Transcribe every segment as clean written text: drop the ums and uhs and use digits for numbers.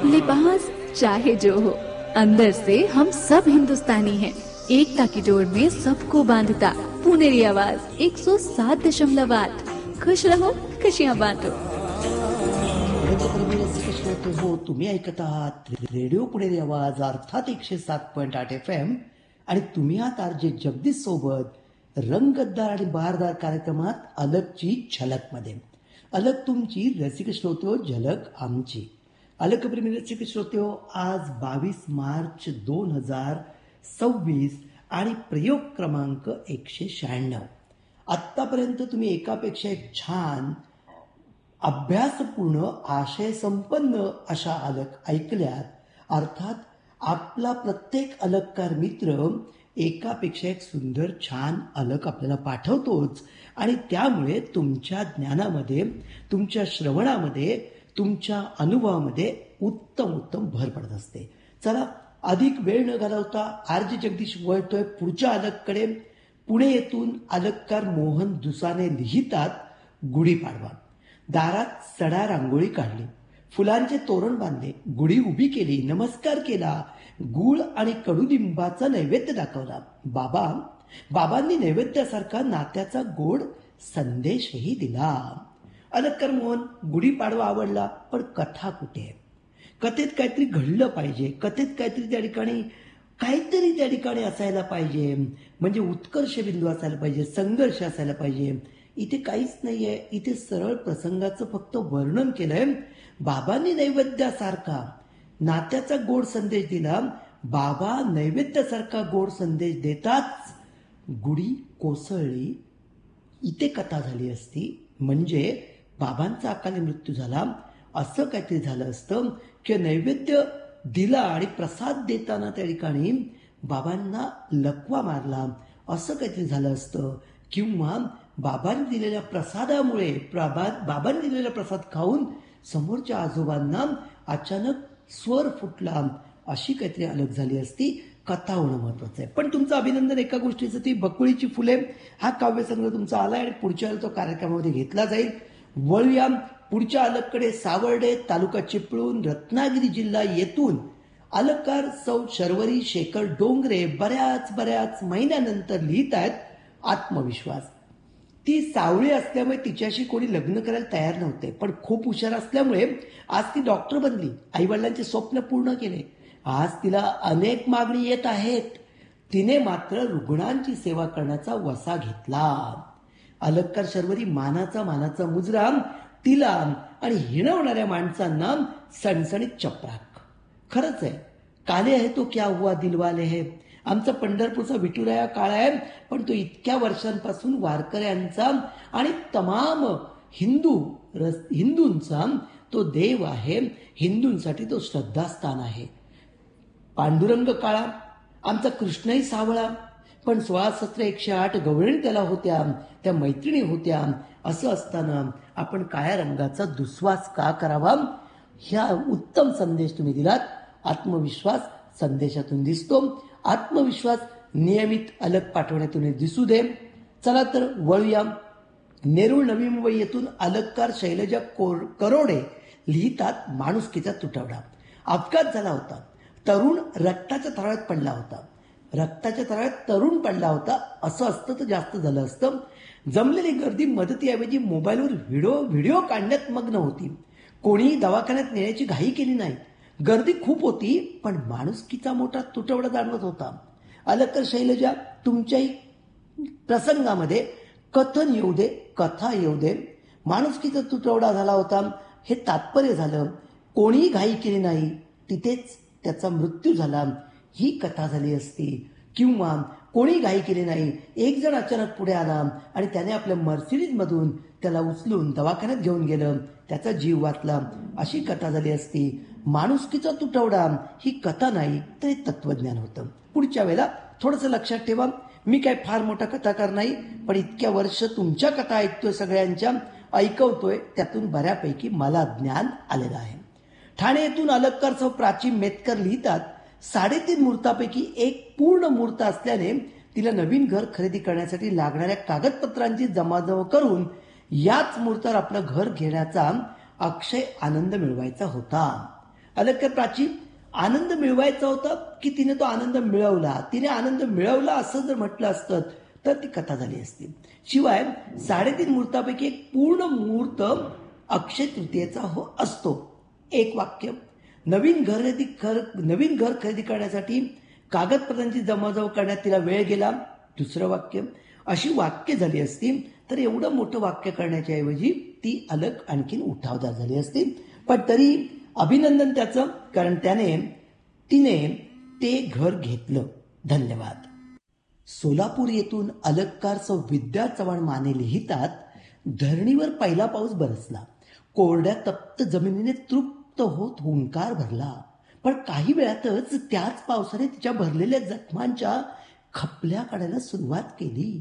लिबास चाहे जो हो, अंदर से हम सब हिंदुस्तानी हैं। एकता की डोर में सबको बांधता पुनेरी आवाज 107.8। खुश रहो, खुशियाँ बांटो। हो, तुम्ही ऐकत आहात रेडिओ पुणेरी आवाज अर्थात 107.8 FM आणि तुम्ही आहात आरजे जगदीश सोबत रंगतदार आणि बहारदार कार्यक्रमात अलगची झलक मध्ये. अलग तुमची, रसिक श्रोत्यो, झलक आमची. अलग प्रेमी रसिक श्रोत्यो, आज 22 मार्च 2026 आणि प्रयोग क्रमांक 196. आत्तापर्यंत तुम्ही एकापेक्षा एक छान, अभ्यासपूर्ण, आशय संपन्न अशा अलग ऐकल्यात. अर्थात आपला प्रत्येक अलगकार मित्र एकापेक्षा एक सुंदर छान अलग आपल्याला पाठवतोच आणि त्यामुळे तुमच्या ज्ञानामध्ये, तुमच्या श्रवणामध्ये, तुमच्या अनुभवामध्ये उत्तम उत्तम भर पडत असते. चला, अधिक वेळ न घालवता आरजे जगदीश वळतोय पुढच्या अलगकडे. पुणे येथून अलगकार मोहन दुसाने लिहितात, गुढीपाडवा. दारात सडा रांगोळी काढली, फुलांचे तोरण बांधले, गुढी उभी केली, नमस्कार केला, गूळ आणि कडुलिंबाचा नैवेद्य दाखवला. बाबांनी नैवेद्यासारखा नात्याचा गोड संदेशही दिला. अलगकर मोहन, गुढीपाडवा आवडला, पण कथा कुठे? कथेत काहीतरी घडलं पाहिजे, कथेत काहीतरी त्या ठिकाणी असायला पाहिजे, म्हणजे उत्कर्ष बिंदू असायला पाहिजे, संघर्ष असायला पाहिजे. इथे काहीच नाहीये. इथे सरळ प्रसंगाचं फक्त वर्णन केलंय. बाबांनी नैवेद्यासारखा नात्याचा गोड संदेश दिला. बाबा नैवेद्यासारखा गोड संदेश देताच गुढी कोसळली. इथे कथा झाली असती, म्हणजे बाबांचा अकाली मृत्यू झाला असं काहीतरी झालं असतं, किंवा नैवेद्य दिला आणि प्रसाद देताना त्या ठिकाणी बाबांना लकवा मारला असं काहीतरी झालं असतं, किंवा बाबांनी दिलेल्या प्रसादामुळे बाबांनी दिलेला प्रसाद खाऊन समोरच्या आजोबांना अचानक स्वर फुटला, अशी काहीतरी अलग झाली असती. कथा होणं महत्वाचं आहे. पण तुमचं अभिनंदन एका गोष्टीचं, ती बकुळीची फुले हा काव्यसंग्रह तुमचा आलाय आणि पुढच्या वेळेला तो कार्यक्रमामध्ये घेतला जाईल. वळूया पुढच्या अलगकडे. सावर्डे, तालुका चिपळूण, रत्नागिरी जिल्हा येथून अलगकार सौ शर्वरी शेखर डोंगरे बऱ्याच महिन्यानंतर लिहित आहेत, आत्मविश्वास. ती सावळी असल्यामुळे तिच्याशी कोणी लग्न करायला तयार नव्हते, पण खूप हुशार असल्यामुळे आज ती डॉक्टर बनली, आईवडिलांचे स्वप्न पूर्ण केले. आज तिला अनेक मागणी येत आहेत. तिने मात्र रुग्णांची सेवा करण्याचा वसा घेतला. अलगकार शर्वरी मानाचा मुजरा तिला आणि हिणवणाऱ्या माणसांना सणसणीत चपराक. खरंच आहे, काले आहे तो क्या हुआ दिलवाले है. आमचा पंढरपूरचा विठुराया काळ आहे, पण तो इतक्या वर्षांपासून वारकऱ्यांचा आणि तमाम हिंदूंचा तो देव आहे. हिंदूंसाठी तो श्रद्धास्थान आहे. पांडुरंग काळा, आमचा कृष्णही सावळा, पण 16 17 108 गवळणी त्याला होत्या, त्या मैत्रिणी होत्या. असं असताना आपण काळ्या रंगाचा दुस्वास का करावा? ह्या उत्तम संदेश तुम्ही दिलात. आत्मविश्वास संदेशातून दिसतो. आत्मविश्वास नियमित अलग पाठवण्यातून दिसू दे. चला तर वळूया. नेरूळ नवी मुंबई येथून अलगकार शैलजा करोडे लिहितात, माणुसकीचा तुटवडा. अपघात झाला होता, तरुण रक्ताच्या तळात पडला होता. रक्ताच्या तळात तरुण पडला होता. असं असतं तर जास्त झालं असतं. जमलेली गर्दी मदतीऐवजी मोबाईलवर व्हिडिओ काढण्यात मग्न होती. कोणीही दवाखान्यात नेण्याची घाई केली नाही. गर्दी खूप होती, पण माणुसकीचा मोठा तुटवडा जाणवत होता. अलगकर शैलजा, तुमच्याही प्रसंगामध्ये कथन येऊ दे, कथा येऊ दे, माणुसकीचा तुटवडा झाला होता हे तात्पर्य झालं. कोणीही घाई केली नाही, तिथेच त्याचा मृत्यू झाला, ही कथा झाली असती. किंवा कोणी घाई केली नाही, एक जण अचानक पुढे आला आणि त्याने आपल्या मर्सिडीज मधून त्याला उचलून दवाखान्यात घेऊन गेलं, त्याचा जीव वाचला, अशी कथा झाली असती. माणुसकीचा तुटवडा ही कथा नाही, तर हे तत्वज्ञान होतं. पुढच्या वेळेला थोडंसं लक्षात ठेवा. मी काय फार मोठा कथाकार नाही, पण इतक्या वर्ष तुमच्या कथा ऐकतोय, सगळ्यांच्या ऐकवतोय, त्यातून बऱ्यापैकी मला ज्ञान आलेलं आहे. ठाणे येथून अलगकार सौ प्राची मेतकर लिहितात, 3.5 मुहूर्तापैकी एक पूर्ण मुहूर्त असल्याने तिला नवीन घर खरेदी करण्यासाठी लागणाऱ्या कागदपत्रांची जमाजमा करून याच मुहूर्तावर आपलं घर घेण्याचा अक्षय आनंद मिळवायचा होता. अलंकार प्राची, आनंद मिळवायचा होता की तिने तो आनंद मिळवला? तिने आनंद मिळवला असं जर म्हटलं असतं तर ती कथा झाली असती. शिवाय 3.5 मुहूर्तापैकी एक पूर्ण मुहूर्त अक्षय तृतीयेचा असतो. एक वाक्य, नवीन घर खरेदी करण्यासाठी कागदपत्रांची जमाजमा करण्यात तिला वेळ गेला. दुसरं वाक्य. अशी वाक्य झाली असती तर एवढं मोठं वाक्य करण्याच्या ऐवजी ती अलग आणखीन उठावदार झाली असती. पण तरी अभिनंदन त्याचं, कारण तिने ते घर घेतलं. धन्यवाद. सोलापूर येथून अलंकार सौ विद्या चव्हाण माने लिहितात, धरणीवर पहिला पाऊस बरसला. कोरड्या तप्त जमिनीने तृप्त होत हुंकार भरला. पण काही वेळातच त्याच पावसाने तिच्या भरलेल्या जखमांच्या खपल्या काढायला सुरुवात केली.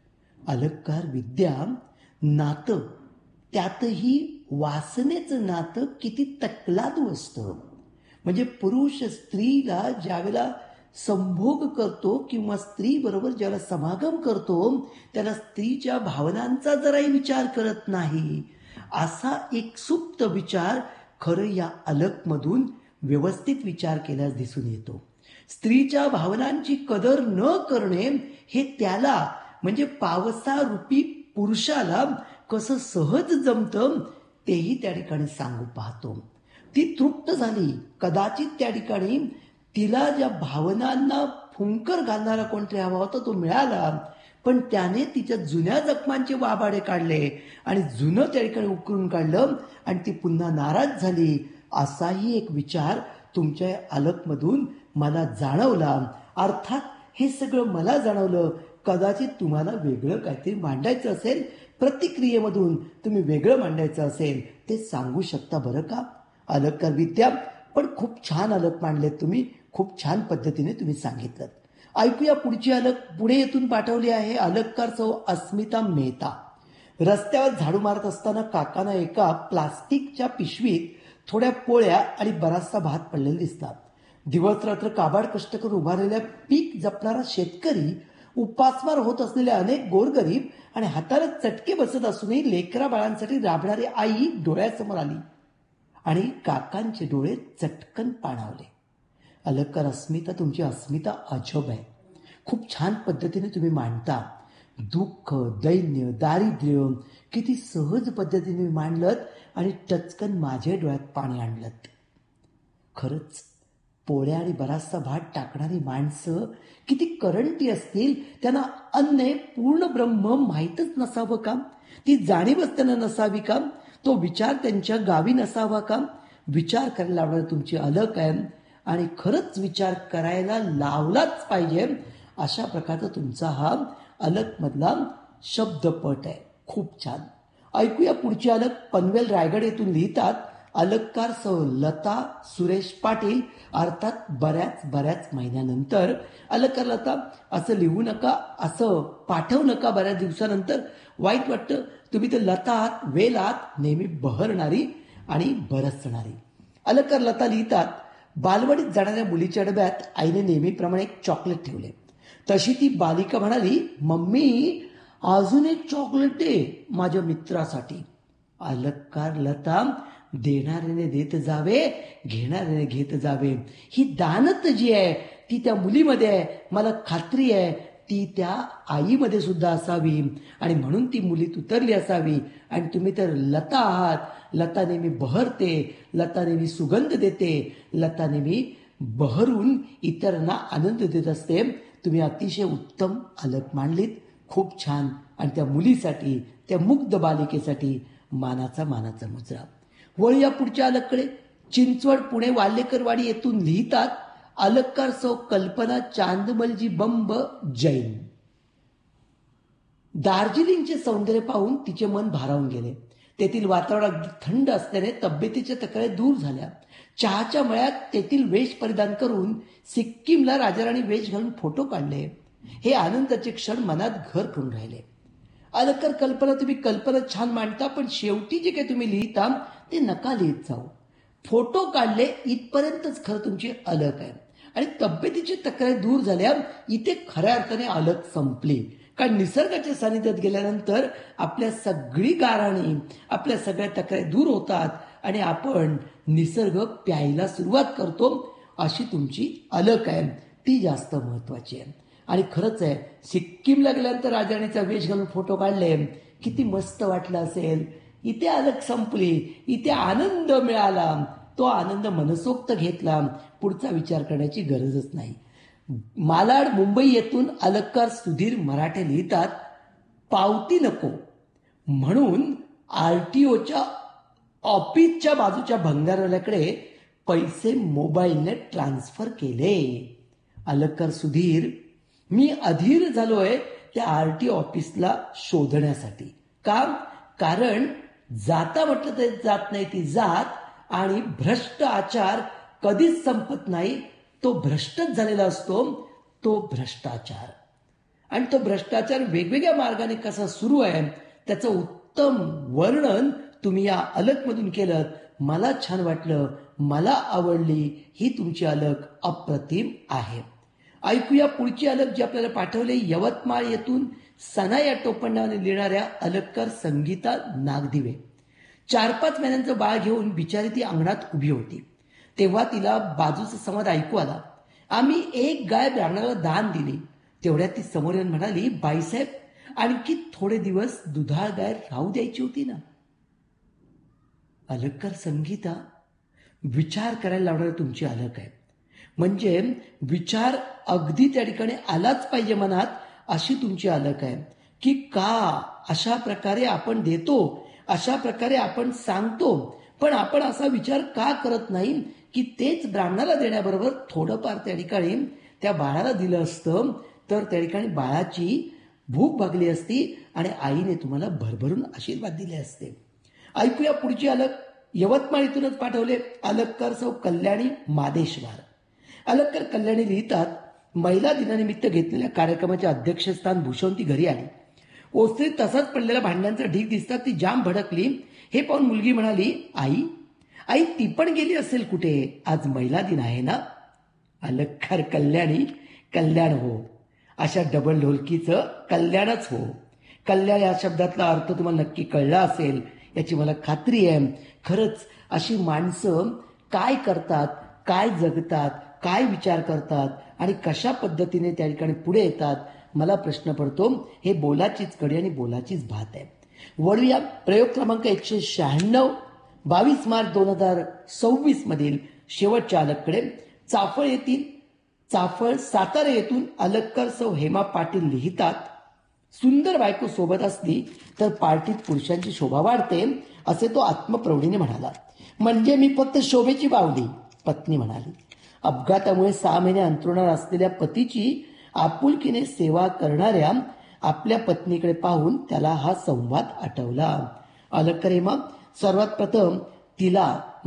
अलंकार विद्या नातं, त्यातही वासनेचं नातं किती तकलादू असतं. म्हणजे पुरुष स्त्रीला ज्यावेळेला संभोग करतो किंवा स्त्री बरोबर ज्याला समागम करतो त्याला स्त्रीच्या भावनांचा जराही विचार करत नाही. असा एक सुप्त विचार खरं या अलकमधून व्यवस्थित विचार केल्यास दिसून येतो. स्त्रीच्या भावनांची कदर न करणे हे त्याला म्हणजे पावसारूपी पुरुषाला कसं सहज जमतं तेही त्या ठिकाणी सांगू पाहतो. ती तृप्त झाली. कदाचित त्या ठिकाणी तिला ज्या भावनांना फुंकर घालणारा कोणतरी हवा होता तो मिळाला, पण त्याने तिच्या जुन्या जखमांचे वाबाडे काढले आणि जुनं त्या ठिकाणी उकरून काढलं आणि ती पुन्हा नाराज झाली. असाही एक विचार तुमच्या अलकमधून मला जाणवला. अर्थात हे सगळं मला जाणवलं. कदाचित तुम्हाला वेगळं काहीतरी मांडायचं असेल, प्रतिक्रियेमधून तुम्ही वेगळं मांडायचं असेल ते सांगू शकता बरं का. अलंकार विद्या, पण खूप छान अलक मांडलेत तुम्ही, खूप छान पद्धतीने तुम्ही सांगितलं. ऐकूया पुढची अलक. पुणे येथून पाठवली आहे अलककार सौ अस्मिता मेहता. रस्त्यावर झाडू मारत असताना काकांना एका प्लास्टिकच्या पिशवीत थोड्या पोळ्या आणि बराचसा भात पडलेला दिसला. दिवस रात्र काबाड कष्ट करून उभारलेल्या पीक जपणारा शेतकरी, उपासमार होत असलेले अनेक गोरगरीब आणि हाताला चटके बसत असूनही लेकरा बाळांसाठी राबणारी आई डोळ्यासमोर आली आणि काकांचे डोळे चटकन पाणावले. अलंकार अस्मिता, तुमची अस्मिता अजब आहे. खूप छान पद्धतीने तुम्ही मांडता. दुःख, दैन्य, दारिद्र्य किती सहज पद्धतीने मांडलत आणि टचकन माझ्या डोळ्यात पाणी आणलत. खरंच पोळ्या आणि बराचसा भात टाकणारी माणसं किती करंटी असतील. त्यांना अन्न पूर्ण ब्रह्म माहीतच नसावं का? ती जाणीवच त्यांना नसावी का? तो विचार त्यांच्या गावी नसावा का? विचार करायला लावणारी तुमची अलक आहे आणि खरंच विचार करायला लावलाच पाहिजे. अशा प्रकारचा तुमचा हा अलक मधला शब्दपट आहे. खूप छान. ऐकूया पुढची अलक. पनवेल रायगड येथून लिहितात अलककार सौ लता सुरेश पाटील. अर्थात बऱ्याच महिन्यानंतर. अलककार लता, असं लिहू नका, असं पाठवू नका. बऱ्याच दिवसानंतर वाईट वाटतं. तुम्ही तर लता आहात, वेल आहात, नेहमी बहरणारी आणि बरसणारी. अलककार लता लिहितात, बालवाडीत जाणाऱ्या मुलीच्या डब्यात आईने नेहमीप्रमाणे एक चॉकलेट ठेवले. तशी ती बालिका म्हणाली, मम्मी अजून एक चॉकलेट दे माझ्या मित्रासाठी. अलककार लता, देणाऱ्याने देत जावे, घेणाऱ्याने घेत जावे. ही दानत जी आहे ती त्या मुलीमध्ये आहे. मला खात्री आहे ती त्या आईमध्ये सुद्धा असावी आणि म्हणून ती मुलीत उतरली असावी. आणि तुम्ही तर लता आहात. लता नेहमी बहरते, लता नेहमी सुगंध देते, लता नेहमी बहरून इतरांना आनंद देत असते. तुम्ही अतिशय उत्तम अलक मांडलीत. खूप छान. आणि त्या मुलीसाठी, त्या मुग्ध बालिकेसाठी मानाचा मुजरा. वळूया पुढच्या अलककडे. चिंचवड पुणे वाल्हेकरवाडी येथून लिहितात अलककार सौ कल्पना चांदमलजी बंब जैन. दार्जिलिंगचे सौंदर्य पाहून तिचे मन भारावून गेले. तेथील वातावरण अगदी थंड असल्याने तब्येतीच्या तक्रारी दूर झाल्या. चहाच्या मळ्यात तेथील वेश परिधान करून सिक्कीमला राजाराणी वेश घालून फोटो काढले. हे आनंदाचे क्षण मनात घर करून राहिले. अलककार कल्पना, तुम्ही कल्पना छान मांडता, पण शेवटी जे काही तुम्ही लिहिता ते नका लिहित जाऊ. फोटो काढले इथपर्यंतच खरं तुमची अलक आहे. आणि तब्येतीची तक्रारी दूर झाल्या इथे खऱ्या अर्थाने अलक संपली. कारण निसर्गाच्या सानिध्यात गेल्यानंतर आपल्या सगळी गाराणी, आपल्या सगळ्या तक्रारी दूर होतात आणि आपण निसर्ग प्यायला सुरुवात करतो, अशी तुमची अलक आहे, ती जास्त महत्वाची आहे. आणि खरंच आहे, सिक्कीमला गेल्यानंतर राजधानीचा वेश घालून फोटो काढले, किती मस्त वाटलं असेल. इथे अलक संपली, इथे आनंद मिळाला, तो आनंद मनसोक्त घेतला, पुढचा विचार करण्याची गरजच नाही. मालाड मुंबई येथून अलककार सुधीर मराठे लिहितात, पावती नको म्हणून आरटीओच्या ऑफिसच्या बाजूच्या भंगारवाल्याकडे पैसे मोबाईलने ट्रान्सफर केले. अलककार सुधीर, मी अधीर झालोय त्या आरटीओ ऑफिसला शोधण्यासाठी. का? कारण जाता म्हटलं तर जात नाही ती जात, आणि भ्रष्ट आचार कधीच संपत नाही. तो भ्रष्टच झालेला असतो, तो भ्रष्टाचार. आणि तो भ्रष्टाचार वेगवेगळ्या मार्गाने कसा सुरू आहे त्याचं उत्तम वर्णन तुम्ही या अलकमधून केलं. मला छान वाटलं, मला आवडली ही तुमची अलक, अप्रतिम आहे. ऐकूया पुढची अलक जी आपल्याला पाठवली यवतमाळ येथून सना या टोपणनावाने लिहिणाऱ्या अलककार संगीता नागदिवे. 4-5 महिन्यांचं बाळ घेऊन बिचारी ती अंगणात उभी होती. तेव्हा तिला बाजूचा संवाद ऐकू आला. आम्ही एक गाय ब्राह्मणाला दान दिली. तेवढ्यात ती समोर येऊन म्हणाली, बाईसाहेब, आणखी थोडे दिवस दुधाळ गाय राहू द्यायची होती ना. अलककार संगीता, विचार करायला लावणारी तुमची अलक आहे. म्हणजे विचार अगदी त्या ठिकाणी आलाच पाहिजे मनात, अशी तुमची अलक आहे. की का अशा प्रकारे आपण देतो, अशा प्रकारे आपण सांगतो, पण आपण असा विचार का करत नाही की तेच ब्राह्मणाला देण्याबरोबर थोडंफार त्या ठिकाणी त्या बाळाला दिलं असतं तर त्या ठिकाणी बाळाची भूक भागली असती आणि आईने तुम्हाला भरभरून आशीर्वाद दिले असते. ऐकूया पुढची अलक. यवतमाळ इथूनच पाठवले अलककार सौ कल्याणी मादेश्वर. अलककार कल्याणी लिहितात, महिला दिनानिमित्त घेतलेल्या कार्यक्रमाच्या अध्यक्षस्थान भूषवून ती घरी आली. ओसरीत तसाच पडलेला भांड्यांचा ढीग दिसतात ती जाम भडकली. हे पाहून मुलगी म्हणाली, आई आई ती पण गेली असेल कुठे, आज महिला दिन आहे ना. अलककार कल्याणी, कल्याण हो, अशा डबल ढोलकीचं कल्याणच हो. कल्याण या शब्दातला अर्थ तुम्हाला नक्की कळला असेल याची मला खात्री आहे. खरंच अशी माणसं काय करतात, काय जगतात, काय विचार करतात आणि कशा पद्धतीने त्या ठिकाणी पुढे येतात, मला प्रश्न पडतो. हे बोलाचीच कडी आणि बोलाचीच भात आहे. वळूया प्रयोग क्रमांक 196, 22 मार्च 2026 मधील शेवटच्या अलककडे. चाफळ सातारा येथून अलककार सौ हेमा पाटील लिहितात, सुंदर बायको सोबत असली तर पार्टीत पुरुषांची शोभा वाढते, असे तो आत्मप्रौढीने म्हणाला. म्हणजे मी फक्त शोभेची बावली, पत्नी म्हणाली. अपघातामुळे 6 महिने अंथरुणावर असलेल्या पतीची आपुलकीने सेवा करणाऱ्या आपल्या पत्नीकडे पाहून त्याला हा संवाद आठवला. अलककार हेमा, सर्वात प्रथम तिला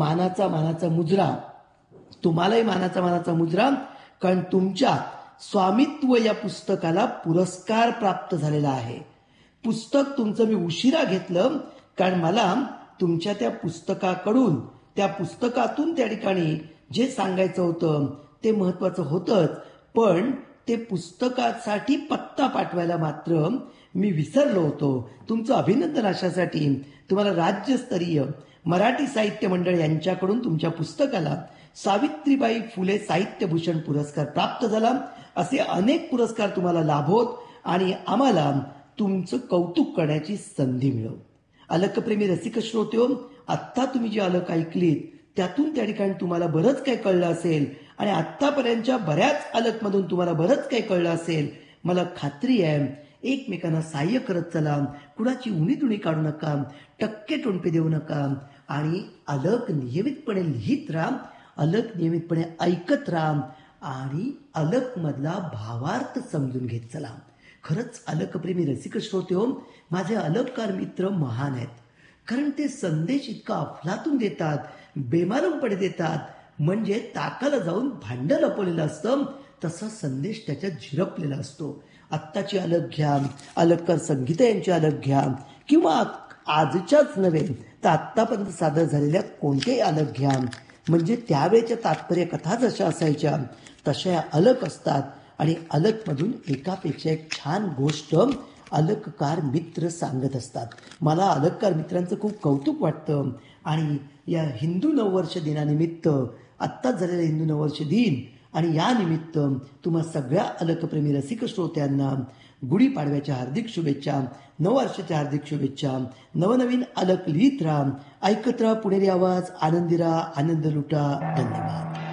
मानाचा मुजरा, तुम्हालाही मानाचा मुजरा, कारण तुमच्या स्वामित्व या पुस्तकाला पुरस्कार प्राप्त झालेला आहे. पुस्तक तुमचं मी उशिरा घेतलं, कारण मला तुमच्या त्या पुस्तकाकडून, त्या पुस्तकातून त्या ठिकाणी जे सांगायचं होतं ते महत्वाचं होतंच, पण ते पुस्तकासाठी पत्ता पाठवायला मात्र मी विसरलो होतो. तुमचं अभिनंदन अशासाठी, तुम्हाला राज्यस्तरीय मराठी साहित्य मंडळ यांच्याकडून तुमच्या पुस्तकाला सावित्रीबाई फुले साहित्यभूषण पुरस्कार प्राप्त झाला. असे अनेक पुरस्कार तुम्हाला लाभोत आणि आम्हाला तुमचं कौतुक करण्याची संधी मिळो. अलकप्रेमी रसिक श्रोत्यो, आत्ता तुम्ही जी अलक ऐकलीत त्यातून त्या ठिकाणी तुम्हाला बरंच काही कळलं असेल आणि आत्तापर्यंतच्या बऱ्याच अलकमधून तुम्हाला बरंच काही कळलं असेल. मला खात्री आहे, एकमेकांना सहाय्य करत चला, कुणाची उणीतुणी काढू नका, टक्के टोणपे देऊ नका आणि अलक नियमितपणे लिहित राहा, अलक नियमितपणे ऐकत राहा आणि अलक मधला भावार्थ समजून घेत चला. खरंच अलकप्रेमी रसिक श्रोत्यो, माझे अलककार मित्र महान आहेत, कारण ते संदेश इतका अफलातून देतात, बेमालूमपणे देतात, म्हणजे ताकाला जाऊन भांड लपवलेलं असतं तसा संदेश त्याच्यात झिरपलेला असतो. आत्ताची अलक घ्या, अलककार संगीता यांची अलक घ्या, किंवा आजच्याच नव्हे तर आत्तापर्यंत सादर झालेल्या कोणत्याही अलक घ्या, म्हणजे त्यावेळेच्या तात्पर्य कथा जशा असायच्या तशा या अलक असतात आणि अलकमधून एकापेक्षा एक छान गोष्ट अलककार मित्र सांगत असतात. मला अलककार मित्रांचं खूप कौतुक वाटतं आणि या हिंदू नववर्ष दिनानिमित्त, आत्ताच झालेला हिंदू नववर्ष दिन आणि या निमित्त तुम्हा सगळ्या अलकप्रेमी रसिक श्रोत्यांना गुढीपाडव्याच्या हार्दिक शुभेच्छा, नववर्षाच्या हार्दिक शुभेच्छा. नवनवीन अलक लिहित राहा, ऐकत राहा पुणेरी आवाज, आनंदी राहा, आनंद लुटा. धन्यवाद.